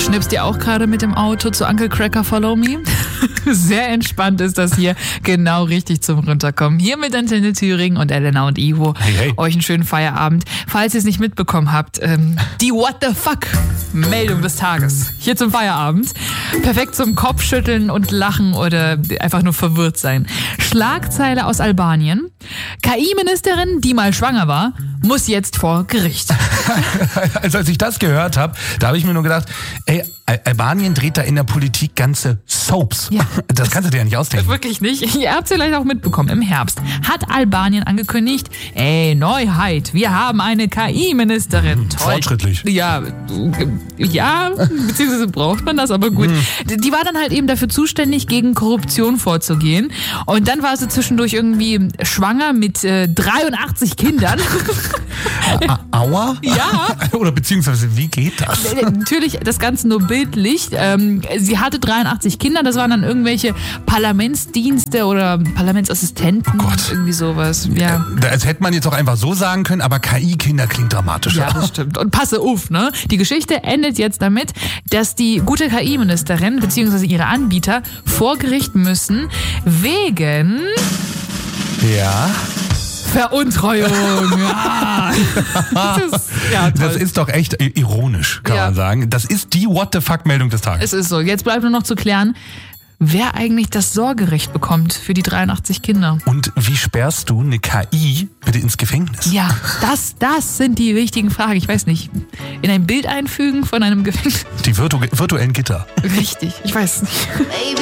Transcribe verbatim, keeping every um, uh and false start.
Schnippst ihr auch gerade mit dem Auto zu Uncle Cracker Follow Me? Sehr entspannt ist das hier. Genau richtig zum Runterkommen. Hier mit Antenne Thüringen und Elena und Ivo. Hey, hey. Euch einen schönen Feierabend. Falls ihr es nicht mitbekommen habt, ähm, die What the Fuck Meldung des Tages. Hier zum Feierabend. Perfekt zum Kopfschütteln und Lachen oder einfach nur verwirrt sein. Schlagzeile aus Albanien. K I-Ministerin, die mal schwanger war, muss jetzt vor Gericht. Also als ich das gehört habe, da habe ich mir nur gedacht, ey, Al- Albanien dreht da in der Politik ganze Soaps. Ja. Das kannst du dir ja nicht ausdenken. Wirklich nicht. Ihr habt es vielleicht auch mitbekommen. Im Herbst hat Albanien angekündigt, ey, Neuheit, wir haben eine K I-Ministerin. Toll. Fortschrittlich. Ja, ja, beziehungsweise braucht man das, aber gut. Hm. Die war dann halt eben dafür zuständig, gegen Korruption vorzugehen. Und dann war sie zwischendurch irgendwie schwanger mit äh, dreiundachtzig Kindern. A- Aua? Ja. Oder beziehungsweise, wie geht das? Natürlich das Ganze nur bildlich. Ähm, sie hatte dreiundachtzig Kinder, das waren dann irgendwelche Parlamentsdienste oder Parlamentsassistenten. Oh Gott. Irgendwie sowas. Ja. Das hätte man jetzt auch einfach so sagen können, aber K I-Kinder klingt dramatischer. Ja, das stimmt. Und passe auf, ne? Die Geschichte endet jetzt damit, dass die gute K I-Ministerin bzw. ihre Anbieter vor Gericht müssen wegen Ja. Veruntreuung. Ja. Das ist, ja, toll. Das ist doch echt ironisch, kann Ja. man sagen. Das ist die What the fuck-Meldung des Tages. Es ist so. Jetzt bleibt nur noch zu klären, wer eigentlich das Sorgerecht bekommt für die dreiundachtzig Kinder. Und wie sperrst du eine K I bitte ins Gefängnis? Ja, das, das sind die wichtigen Fragen. Ich weiß nicht. In ein Bild einfügen von einem Gefängnis. Die virtu virtuellen Gitter. Richtig, ich weiß es nicht.